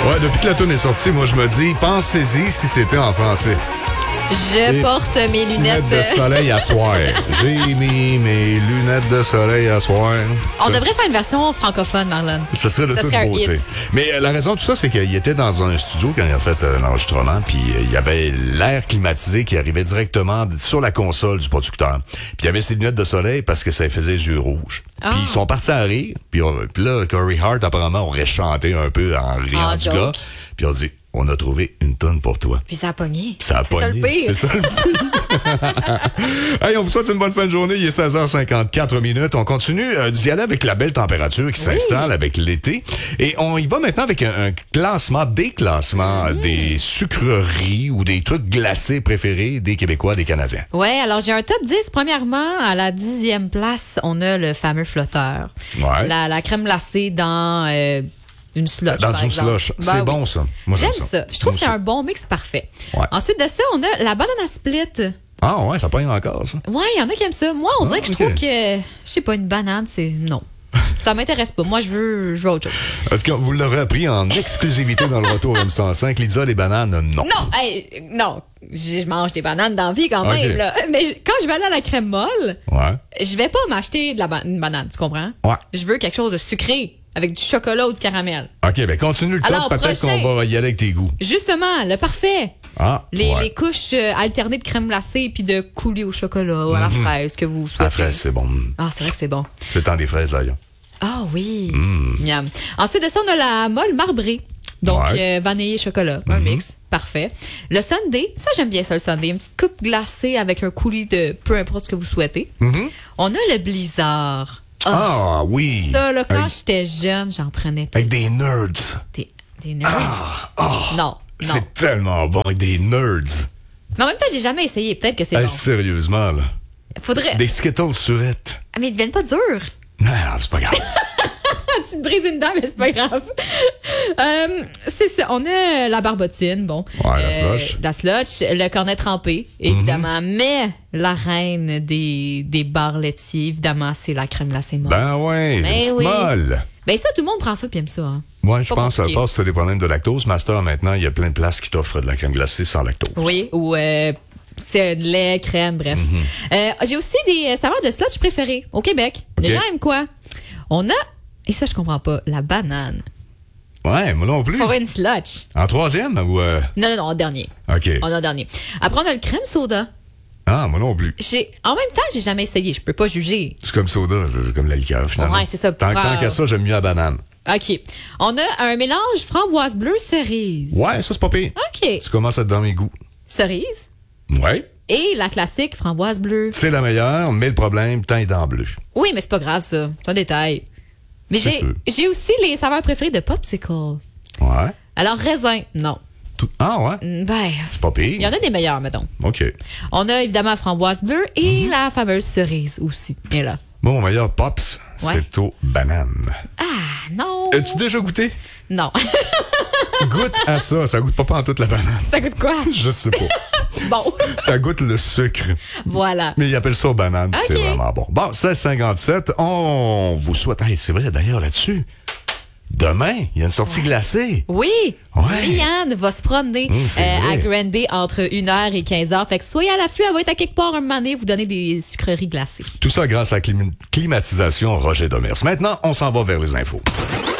Ouais, depuis que la toune est sortie, moi, je me dis, pensez-y si c'était en français. Je porte mes lunettes de soleil à soir. J'ai mis mes lunettes de soleil à soir. On devrait faire une version francophone, Marlon. Ce serait de toute beauté. Mais la raison de tout ça, c'est qu'il était dans un studio quand il a fait l'enregistrement, puis il y avait l'air climatisé qui arrivait directement sur la console du producteur. Puis il y avait ses lunettes de soleil parce que ça faisait les yeux rouges. Puis ils sont partis à rire. Puis là, Corey Hart, apparemment, aurait chanté un peu en riant du gars. Puis on dit... On a trouvé une tonne pour toi. Puis ça a pogné. Ça a pogné. C'est ça le pire. Hey, on vous souhaite une bonne fin de journée. Il est 16h54. On continue d'y aller avec la belle température qui s'installe avec l'été. Et on y va maintenant avec un classement, des classements des sucreries ou des trucs glacés préférés des Québécois, des Canadiens. Ouais, alors j'ai un top 10. Premièrement, à la 10e place, on a le fameux flotteur. Ouais. La crème glacée dans... une slush. Dans une slush. C'est oui. Bon, ça. Moi, j'aime ça. Je trouve que c'est un bon mix parfait. Ouais. Ensuite de ça, on a la banana split. Ah ouais, ça pogne encore, ça. Ouais, il y en a qui aiment ça. Moi, on dirait que je trouve que, je sais pas, une banane, c'est... Non. Ça m'intéresse pas. Moi, je veux autre chose. Est-ce que vous l'aurez appris en exclusivité dans le retour M105? Lisa, les bananes, non. Non, je mange des bananes dans la vie quand même. Là. Mais quand je vais aller à la crème molle, je vais pas m'acheter une banane, tu comprends? Ouais. Je veux quelque chose de sucré. Avec du chocolat ou du caramel. OK, ben continue le top. Peut-être qu'on va y aller avec tes goûts. Justement, le parfait. Les couches alternées de crème glacée puis de coulis au chocolat ou à la fraise que vous souhaitez. À la fraise, c'est bon. Ah, c'est vrai que c'est bon. C'est le temps des fraises, d'ailleurs. Ah oui. Miam. Ensuite de ça, on a la molle marbrée. Donc, vanille et chocolat. Un mix. Parfait. Le sundae. Ça, j'aime bien ça, le sundae. Une petite coupe glacée avec un coulis de peu importe ce que vous souhaitez. On a le blizzard. Ah oui! Ça, là, quand j'étais jeune, j'en prenais tout. Avec des nerds. Des nerds? Non. C'est tellement bon avec des nerds. Mais en même temps, j'ai jamais essayé. Peut-être que c'est bon. Sérieusement, là. Faudrait... Des Skittles surettes. Ah, mais ils deviennent pas durs. Non, c'est pas grave. Tu te brises une dent, mais c'est pas grave. C'est ça. On a la barbotine, bon. Ouais, la slush. La slush, le cornet trempé, évidemment. Mais la reine des bars laitiers, évidemment, c'est la crème glacée molle. Ben ouais, molle. Ben ça, tout le monde prend ça puis aime ça. Hein. Ouais, je pense que c'est des problèmes de lactose. Master, maintenant, il y a plein de places qui t'offrent de la crème glacée sans lactose. Oui, ou c'est lait, crème, bref. J'ai aussi des saveurs de slush préférées au Québec. Les gens aiment quoi? On a, et ça, je comprends pas, la banane. Ouais, moi non plus. Pour une slush. En troisième ou... Non, en dernier. OK. On a en dernier. Après, on a le crème soda. Ah, moi non plus. En même temps, j'ai jamais essayé. Je peux pas juger. C'est comme soda, c'est comme la liqueur, finalement. Ouais, c'est ça. Tant qu'à ça, j'aime mieux la banane. OK. On a un mélange framboise bleue cerise. Ouais, ça, c'est pas pire. OK. Tu commences à être dans mes goûts. Cerise. Ouais. Et la classique framboise bleue. C'est la meilleure, mais le problème, teint en bleu. Oui, mais c'est pas grave, ça. C'est un détail. Mais j'ai aussi les saveurs préférées de popsicle. Ouais. Alors, raisin, non. Ah ouais? Ben, c'est pas pire. Il y en a des meilleurs, mettons. OK. On a évidemment la framboise bleue et la fameuse cerise aussi. Et là. Bon, mon meilleur pops, c'est aux bananes. Ah, non. As-tu déjà goûté? Non. Goûte à ça. Ça goûte pas en toute la banane. Ça goûte quoi? Je sais pas. Bon. Ça goûte le sucre. Voilà. Mais ils appellent ça aux bananes. Okay. C'est vraiment bon. Bon, 16h57. On vous souhaite... Hey, c'est vrai, d'ailleurs, là-dessus... Demain, il y a une sortie glacée. Oui. Liane va se promener à Granby entre 1h et 15h. Fait que soyez à l'affût, elle va être à quelque part un moment donné, vous donner des sucreries glacées. Tout ça grâce à la climatisation Roger Demers. Maintenant, on s'en va vers les infos.